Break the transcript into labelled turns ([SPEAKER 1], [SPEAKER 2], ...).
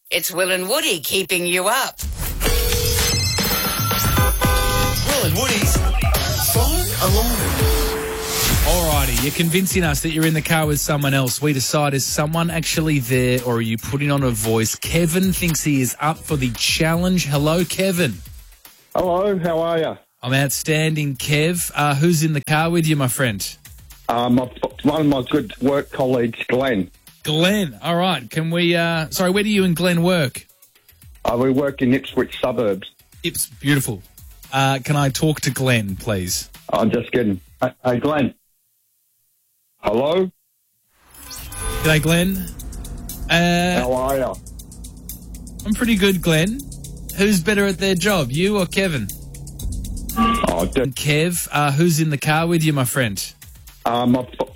[SPEAKER 1] It's Will and Woody keeping you up.
[SPEAKER 2] Will and Woody's Phone Alarm.
[SPEAKER 3] Alrighty, you're convincing us that you're in the car with someone else. We decide, is someone actually there or are you putting on a voice? Kevin thinks he is up for the challenge. Hello, Kevin.
[SPEAKER 4] Hello, how are you?
[SPEAKER 3] I'm outstanding, Kev. Who's in the car with you, my friend?
[SPEAKER 4] One of my good work colleagues, Glenn.
[SPEAKER 3] Glenn. All right. Can we... sorry, where do you and Glenn work?
[SPEAKER 4] We work in Ipswich suburbs.
[SPEAKER 3] Beautiful. Can I talk to Glenn, please?
[SPEAKER 4] I'm just kidding. Hey, Glenn. Hello?
[SPEAKER 3] G'day, Glenn.
[SPEAKER 4] How are you?
[SPEAKER 3] I'm pretty good, Glenn. Who's better at their job, you or Kevin?
[SPEAKER 4] Oh,
[SPEAKER 3] Kev, who's in the car with you, my friend?
[SPEAKER 4] one